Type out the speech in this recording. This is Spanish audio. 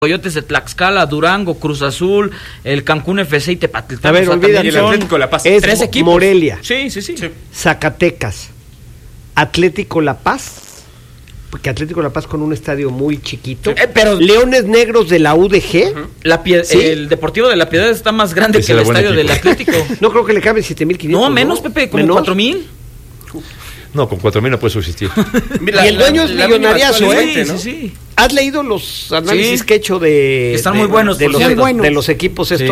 Coyotes de Tlaxcala, Durango, Cruz Azul, el Cancún FC y Tepatitlán. A ver, olvídate. el Atlético La Paz. Es 3 equipos. Morelia, Sí. Zacatecas, Atlético La Paz, porque Atlético La Paz con un estadio muy chiquito, pero Leones Negros de la UDG. ¿Sí? El Deportivo de la Piedad está más grande Ese que el era buen estadio del equipo. Atlético. No creo que le caben 7,500. No, menos, Pepe, como 4,000. No, con 4,000 no puede subsistir. Y el dueño es millonariazo, ¿eh? Sí. ¿Has leído los análisis Sí. que he hecho Están muy buenos, de por los, cierto. de los equipos estos?